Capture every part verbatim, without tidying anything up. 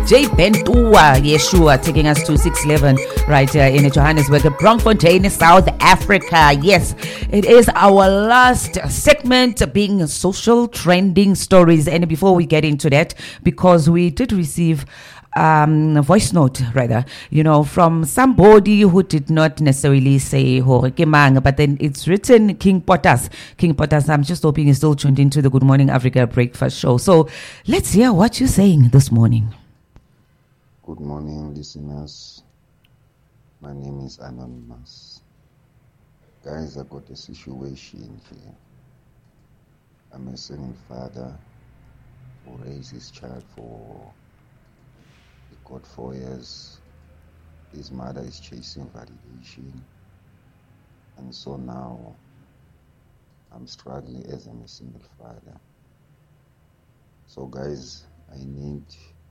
J Bentua Yeshua taking us to six eleven right here in Johannesburg, Bloemfontein, South Africa. Yes, it is our last segment being social trending stories. And before we get into that, because we did receive um a voice note rather, you know, from somebody who did not necessarily say Hore Kemang, but then it's written King Potas. King Potas, I'm just hoping you're still tuned into the Good Morning Africa breakfast show. So let's hear what you're saying this morning. Good morning, listeners. My name is Anonymous. Guys, I got a situation here. I'm a single father who raised his child for he got four years. His mother is chasing validation. And so now I'm struggling as I'm a single father. So guys, I need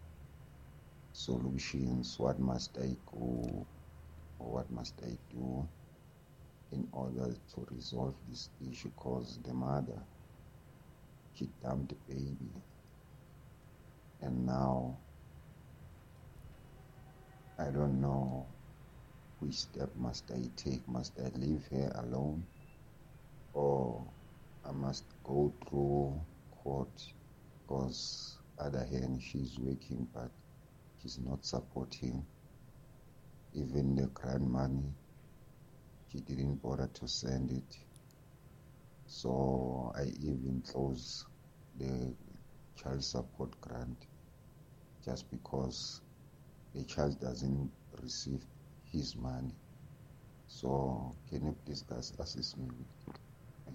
solutions. What must I go or what must I do in order to resolve this issue? Because the mother, she dumped the baby, and now I don't know which step must I take. Must I leave her alone, or I must go through court? Because other hand, she's working, but she's not supporting. Even the grant money, she didn't bother to send it. So I even closed the child support grant just because the child doesn't receive his money. So can you please guys assist me with it? Thank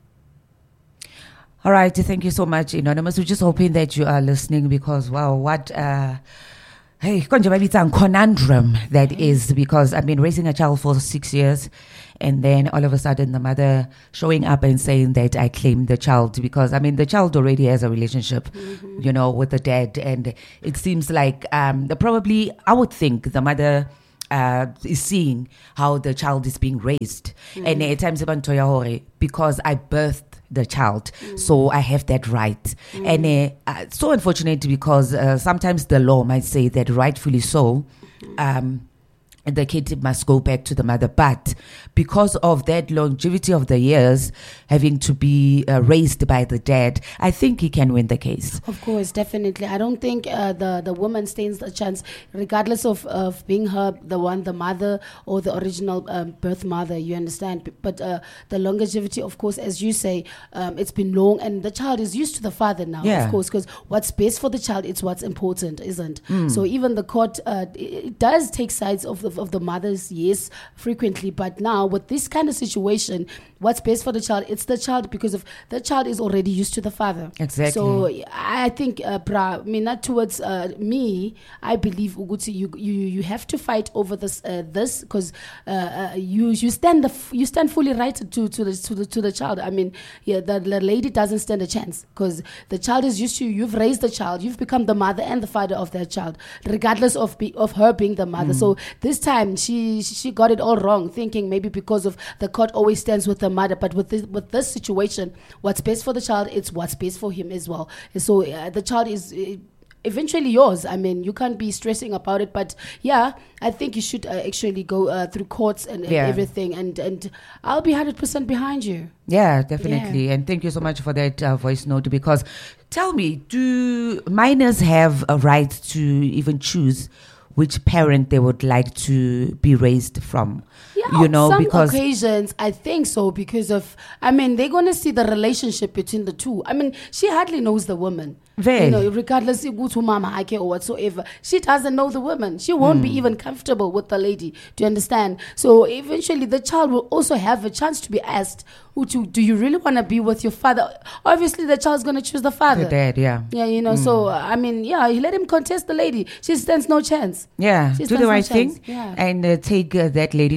you. All right, thank you so much, Anonymous. We're just hoping that you are listening, because wow, what uh hey, it's a conundrum that is, because I've been raising a child for six years and then all of a sudden the mother showing up and saying that I claim the child, because I mean the child already has a relationship, mm-hmm. you know, with the dad, and it seems like um the, probably I would think the mother uh is seeing how the child is being raised, mm-hmm. and at times even because I birthed the child, mm. so I have that right, mm. and uh, uh, so unfortunate because uh, sometimes the law might say that rightfully so, mm. um, the kid must go back to the mother, but because of that longevity of the years having to be uh, raised by the dad, I think he can win the case. Of course, definitely. I don't think uh, the the woman stands a chance, regardless of of being her the one, the mother or the original um, birth mother. You understand? But uh, the longevity, of course, as you say, um, it's been long, and the child is used to the father now. Yeah. Of course, because what's best for the child, it's what's important, isn't? Mm. So even the court, uh, it, it does take sides of the of the mothers, yes, frequently. But now with this kind of situation, what's best for the child, it's the child, because of the child is already used to the father. Exactly. So I think, uh, bra, I mean, not towards uh, me, I believe Uguti, you you you have to fight over this uh, this because uh, uh, you you stand the f- you stand fully right to to the to the to the child. I mean, yeah, the, the lady doesn't stand a chance because the child is used to you. You've raised the child. You've become the mother and the father of that child, regardless of be, of her being the mother. Mm. So this time she she got it all wrong, thinking maybe because of the court always stands with the mother, but with this, with this situation, what's best for the child, it's what's best for him as well. So uh, the child is uh, eventually yours. I mean, you can't be stressing about it, but yeah, I think you should uh, actually go uh, through courts and, and yeah. everything, and and I'll be one hundred percent behind you. Yeah, definitely. Yeah. And thank you so much for that uh, voice note, because tell me, do minors have a right to even choose which parent they would like to be raised from? Yeah, you know, some because occasions I think so, because of, I mean, they're going to see the relationship between the two. I mean, she hardly knows the woman. Very. You know, regardless if to mama or whatsoever, she doesn't know the woman. She won't mm. be even comfortable with the lady. Do you understand? So eventually the child will also have a chance to be asked, who to, do you really want to be with your father? Obviously the child's going to choose the father. The dad, yeah. Yeah, you know, mm. so I mean, yeah, you let him contest the lady. She stands no chance. Yeah, she do the right no thing yeah. and uh, take uh, that lady to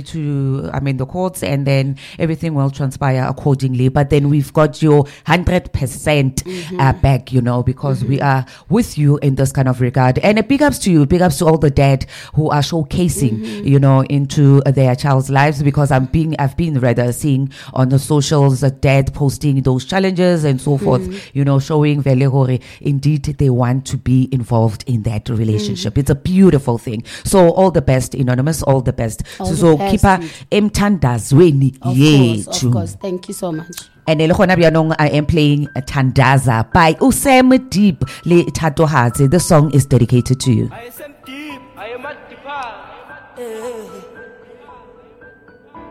to, I mean, the courts, and then everything will transpire accordingly. But then we've got your one hundred percent Mm-hmm. uh, back, you know, because we are with you in this kind of regard. And a big ups to you, big ups to all the dad who are showcasing, Mm-hmm. you know, into their child's lives, because I'm being, I've been rather seeing on the socials a dad posting those challenges and so forth, Mm-hmm. you know, showing Vele hore indeed they want to be involved in that relationship. Mm-hmm. It's a beautiful thing. So all the best, Anonymous, all the best. All so the so best, keep a dude. emthandazweni Of yethu. course, of course. Thank you so much. And le gona byanong I am playing a Tandaza by Usem Deep le Thatohatse. The song is dedicated to you. I am deep, I am at deep.